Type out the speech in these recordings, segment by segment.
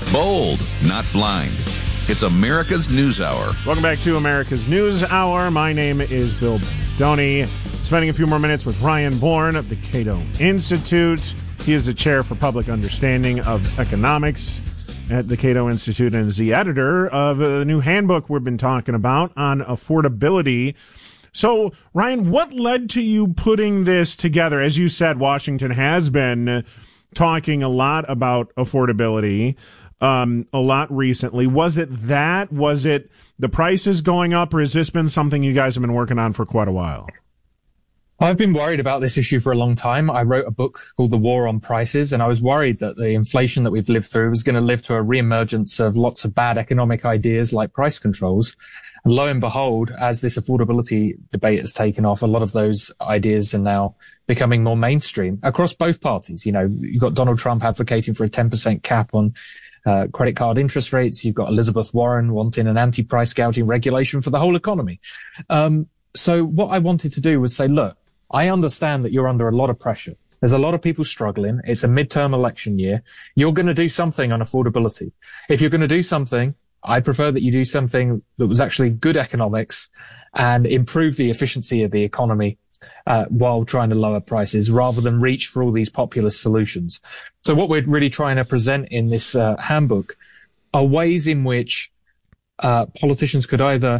Bold, not blind. It's America's News Hour. Welcome back to America's News Hour. My name is Bill Doney. Spending a few more minutes with Ryan Bourne of the Cato Institute. He is the chair for public understanding of economics at the Cato Institute and is the editor of the new handbook we've been talking about on affordability. So, Ryan, what led to you putting this together? As you said, Washington has been talking a lot about affordability a lot recently. Was it that? Was it the prices going up, or has this been something you guys have been working on for quite a while? I've been worried about this issue for a long time. I wrote a book called The War on Prices, and I was worried that the inflation that we've lived through was going to live to a reemergence of lots of bad economic ideas like price controls. And lo and behold, as this affordability debate has taken off, a lot of those ideas are now becoming more mainstream across both parties. You know, you've got Donald Trump advocating for a 10% cap on credit card interest rates. You've got Elizabeth Warren wanting an anti-price gouging regulation for the whole economy. So what I wanted to do was say, look, I understand that you're under a lot of pressure. There's a lot of people struggling. It's a midterm election year. You're going to do something on affordability. If you're going to do something, I prefer that you do something that was actually good economics and improve the efficiency of the economy while trying to lower prices rather than reach for all these populist solutions. So what we're really trying to present in this handbook are ways in which politicians could either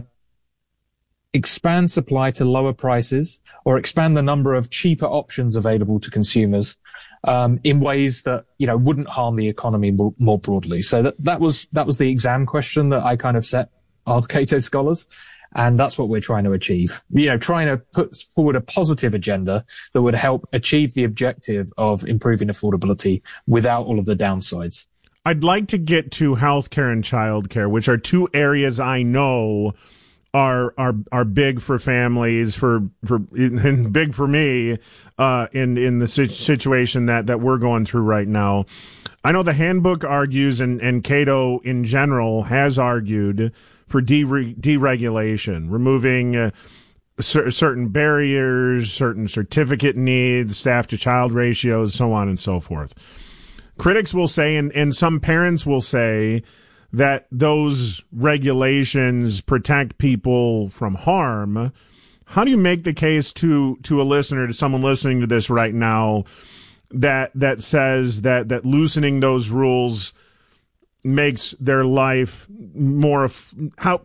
expand supply to lower prices or expand the number of cheaper options available to consumers in ways that, you know, wouldn't harm the economy more broadly. So that was the exam question that I kind of set our Cato scholars. And that's what we're trying to achieve. You know, trying to put forward a positive agenda that would help achieve the objective of improving affordability without all of the downsides. I'd like to get to healthcare and childcare, which are two areas I know are big for families, and big for me in the situation that we're going through right now. I know the handbook argues, and Cato in general has argued for deregulation, removing certain barriers, certain certificate needs, staff-to-child ratios, so on and so forth. Critics will say, and some parents will say, that those regulations protect people from harm. How do you make the case to a listener, to someone listening to this right now, that says that loosening those rules makes their life more how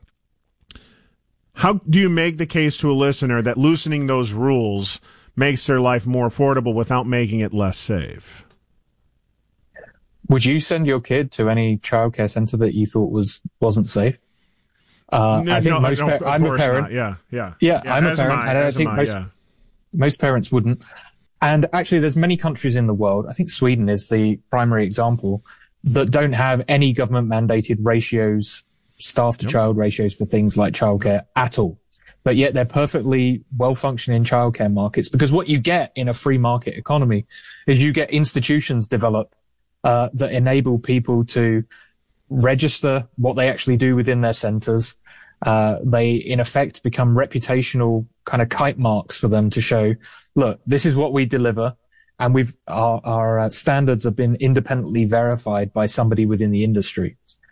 do you make the case to a listener that loosening those rules makes their life more affordable without making it less safe? Would you send your kid to any childcare center that you thought wasn't safe? I think I'm a parent. Yeah, I'm a parent, and I think most parents wouldn't. And actually, there's many countries in the world. I think Sweden is the primary example that don't have any government mandated ratios, staff to child ratios for things like childcare at all. But yet they're perfectly well-functioning childcare markets, because what you get in a free market economy is you get institutions develop that enable people to register what they actually do within their centers. They, in effect, become reputational kind of kite marks for them to show, look, this is what we deliver. And our standards have been independently verified by somebody within the industry.